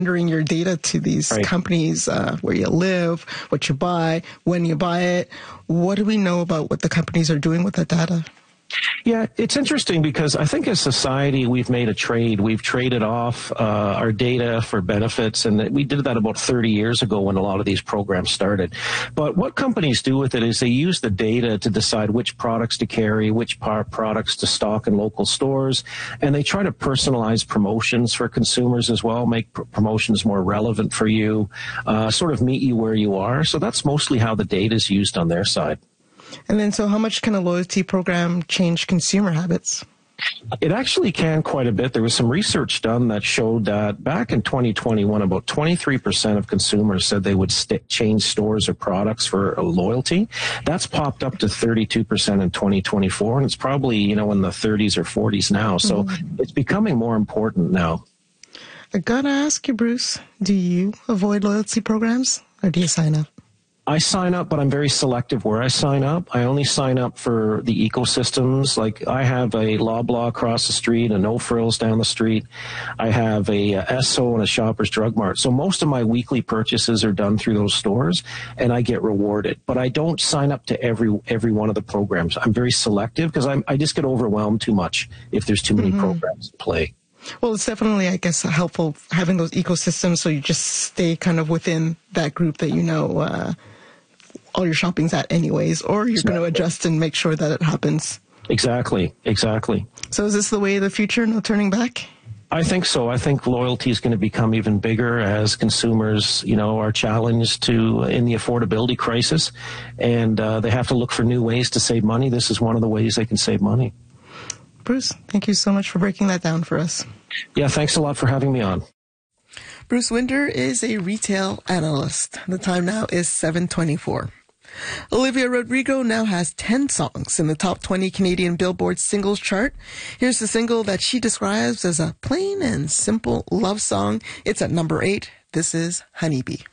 rendering your data to these companies, where you live, what you buy, when you buy it. What do we know about what the companies are doing with that data? Yeah, it's interesting because I think as society, we've made a trade. We've traded off our data for benefits, and we did that about 30 years ago when a lot of these programs started. But what companies do with it is they use the data to decide which products to carry, which products to stock in local stores, and they try to personalize promotions for consumers as well, make promotions more relevant for you, sort of meet you where you are. So that's mostly how the data is used on their side. And then, so how much can a loyalty program change consumer habits? It actually can quite a bit. There was some research done that showed that back in 2021, about 23% of consumers said they would change stores or products for a loyalty. That's popped up to 32% in 2024, and it's probably, in the 30s or 40s now. So it's becoming more important now. I gotta ask you, Bruce, do you avoid loyalty programs, or do you sign up? I sign up, but I'm very selective where I sign up. I only sign up for the ecosystems. Like, I have a Loblaw across the street, a No Frills down the street. I have a Esso and a Shoppers Drug Mart. So most of my weekly purchases are done through those stores, and I get rewarded. But I don't sign up to every one of the programs. I'm very selective because I just get overwhelmed too much if there's too many programs to play. Well, it's definitely, I guess, helpful having those ecosystems, so you just stay kind of within that group that all your shopping's at anyways, or you're going to adjust and make sure that it happens. Exactly. So is this the way of the future, no turning back? I think so. I think loyalty is going to become even bigger as consumers, are challenged in the affordability crisis, and they have to look for new ways to save money. This is one of the ways they can save money. Bruce, thank you so much for breaking that down for us. Yeah, thanks a lot for having me on. Bruce Winder is a retail analyst. The time now is 7:24. Olivia Rodrigo now has 10 songs in the top 20 Canadian Billboard singles chart. Here's the single that she describes as a plain and simple love song. It's at number 8. This is Honeybee.